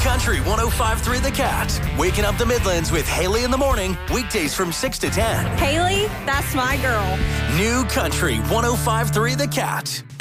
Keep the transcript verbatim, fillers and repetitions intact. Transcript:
Country one oh five point three The Cat. Waking up the Midlands with Haley in the morning. Weekdays from six to ten. Haley, that's my girl. New Country one oh five point three The Cat.